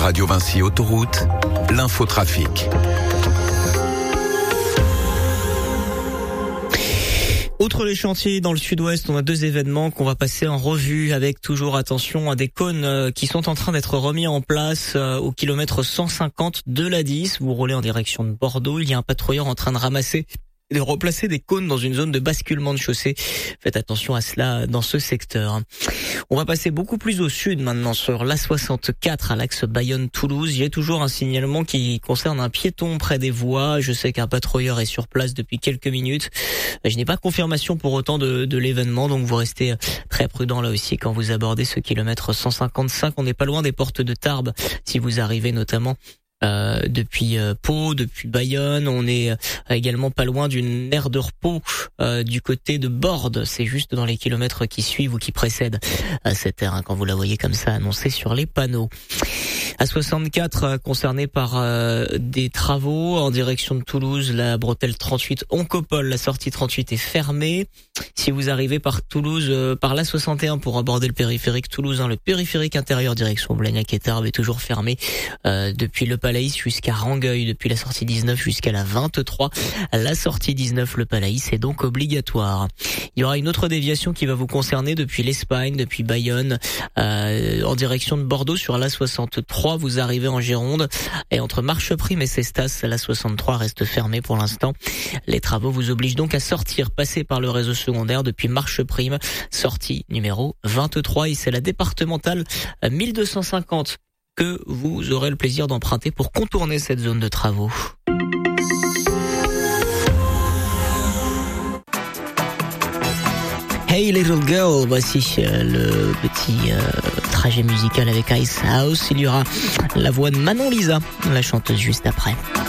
Radio Vinci Autoroute, l'infotrafic. Outre les chantiers dans le sud-ouest, on a 2 événements qu'on va passer en revue avec toujours attention à des cônes qui sont en train d'être remis en place au kilomètre 150 de l'A10. Vous roulez en direction de Bordeaux, il y a un patrouilleur en train de ramasser et de replacer des cônes dans une zone de basculement de chaussée. Faites attention à cela dans ce secteur. On va passer beaucoup plus au sud maintenant sur l'A64 à l'axe Bayonne-Toulouse. Il y a toujours un signalement qui concerne un piéton près des voies. Je sais qu'un patrouilleur est sur place depuis quelques minutes. Je n'ai pas confirmation pour autant de l'événement, donc vous restez très prudent là aussi quand vous abordez ce kilomètre 155. On n'est pas loin des portes de Tarbes si vous arrivez notamment depuis Pau, depuis Bayonne. On est également pas loin d'une aire de repos du côté de Bordes. C'est juste dans les kilomètres qui suivent ou qui précèdent cette aire, quand vous la voyez comme ça annoncée sur les panneaux. A64 concerné par des travaux en direction de Toulouse, la bretelle 38 Oncopole, la sortie 38 est fermée. Si vous arrivez par Toulouse, par l'A61 pour aborder le périphérique toulousain, le périphérique intérieur direction Blagnac et Tarbes est toujours fermé depuis le Palaïs jusqu'à Rangueil, depuis la sortie 19 jusqu'à la 23. La sortie 19, le Palaïs, est donc obligatoire. Il y aura une autre déviation qui va vous concerner depuis l'Espagne, depuis Bayonne, en direction de Bordeaux sur l'A63. Vous arrivez en Gironde et entre Marcheprime et Cestas, la 63 reste fermée pour l'instant. Les travaux vous obligent donc à sortir, passer par le réseau secondaire depuis Marcheprime, sortie numéro 23, et c'est la départementale 1250 que vous aurez le plaisir d'emprunter pour contourner cette zone de travaux. Hey Little Girl, voici le petit trajet musical avec Ice House. Il y aura la voix de Manon Lisa, la chanteuse, juste après.